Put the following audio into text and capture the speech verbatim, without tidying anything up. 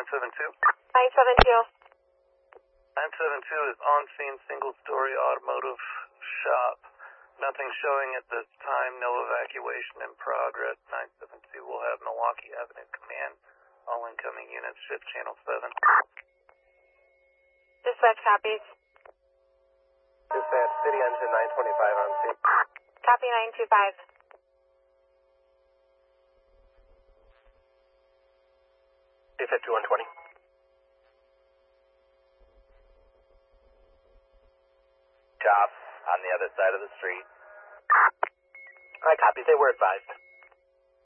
nine seven two. nine seven two. nine seven two is on scene, single-story automotive shop. Nothing showing at this time, no evacuation in progress. nine seven two will have Milwaukee Avenue Command. All incoming units, shift channel seven. Dispatch copies. Dispatch, City Engine nine twenty-five on scene. Copy nine two five. C fifty-one twenty. Job on the other side of the street. I copy. They were advised.